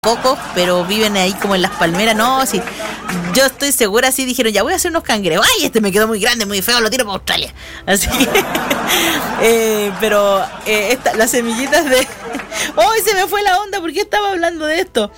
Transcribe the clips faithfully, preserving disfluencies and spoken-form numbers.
cocos, pero viven ahí como en las palmeras. No, sí, yo estoy segura, así dijeron, ya voy a hacer unos cangrejos. Ay, este me quedó muy grande, muy feo, lo tiro para Australia. Así que, eh, pero eh, esta, las semillitas de... ¡Hoy se me fue la onda! ¿Por qué estaba hablando de esto?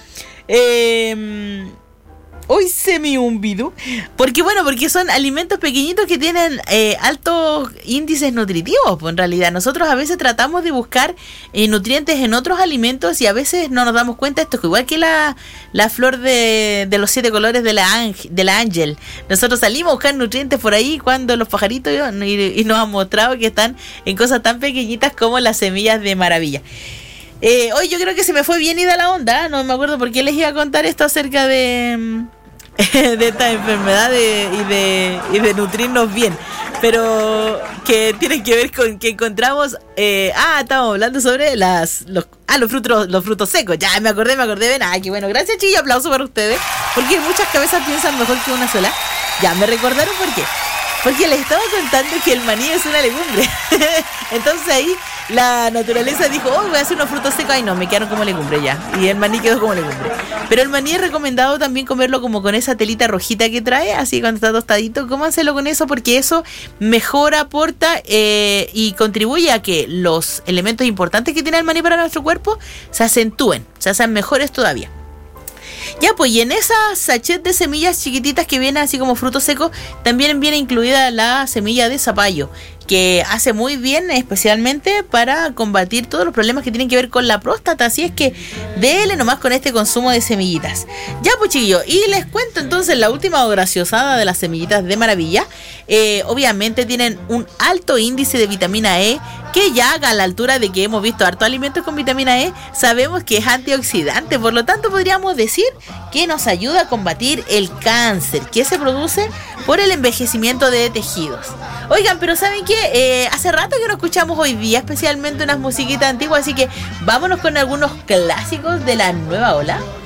Eh... Hoy se me olvidó. Porque bueno, porque son alimentos pequeñitos que tienen eh, altos índices nutritivos. Pues en realidad nosotros a veces tratamos de buscar eh, nutrientes en otros alimentos y a veces no nos damos cuenta. Esto es igual que la, la flor de, de los siete colores de la, ángel, de la ángel. Nosotros salimos a buscar nutrientes por ahí cuando los pajaritos y, y nos han mostrado que están en cosas tan pequeñitas como las semillas de maravilla. Eh, hoy yo creo que se me fue bien ida la onda, no me acuerdo por qué les iba a contar esto acerca de, de esta enfermedad de, y, de, y de nutrirnos bien, pero que tiene que ver con que encontramos, eh, ah, estábamos hablando sobre las, los, ah, los frutos, los frutos secos, ya me acordé, me acordé, ven, ah, qué bueno, gracias chiquillos, aplauso para ustedes, porque muchas cabezas piensan mejor que una sola, ya me recordaron por qué. Porque les estaba contando que el maní es una legumbre. Entonces ahí la naturaleza dijo, oh, voy a hacer unos frutos secos. Ay, no, me quedaron como legumbre ya. Y el maní quedó como legumbre. Pero el maní es recomendado también comerlo como con esa telita rojita que trae, así cuando está tostadito. Cómanselo con eso porque eso mejora, aporta eh, y contribuye a que los elementos importantes que tiene el maní para nuestro cuerpo se acentúen, se hacen mejores todavía. Ya, pues, y en esa sachet de semillas chiquititas que vienen así como frutos secos, también viene incluida la semilla de zapallo, que hace muy bien especialmente para combatir todos los problemas que tienen que ver con la próstata. Así es que déle nomás con este consumo de semillitas. Ya, pues chiquillos, y les cuento entonces la última graciosada de las semillitas de maravilla. Eh, obviamente tienen un alto índice de vitamina E, que ya a la altura de que hemos visto hartos alimentos con vitamina E, sabemos que es antioxidante, por lo tanto podríamos decir que nos ayuda a combatir el cáncer que se produce por el envejecimiento de tejidos. Oigan, pero ¿saben qué? Eh, hace rato que no escuchamos hoy día, especialmente unas musiquitas antiguas, así que vámonos con algunos clásicos de la nueva ola.